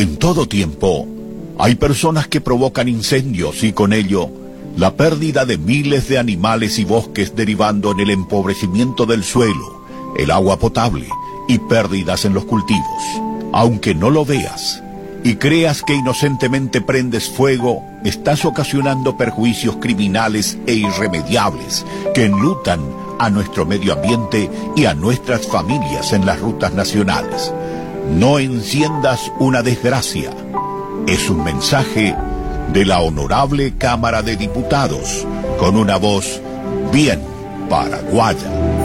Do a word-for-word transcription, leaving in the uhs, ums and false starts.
En todo tiempo, hay personas que provocan incendios y con ello la pérdida de miles de animales y bosques derivando en el empobrecimiento del suelo, el agua potable y pérdidas en los cultivos. Aunque no lo veas y creas que inocentemente prendes fuego, estás ocasionando perjuicios criminales e irremediables que enlutan a nuestro medio ambiente y a nuestras familias en las rutas nacionales. No enciendas una desgracia. Es un mensaje de la Honorable Cámara de Diputados, con una voz bien paraguaya.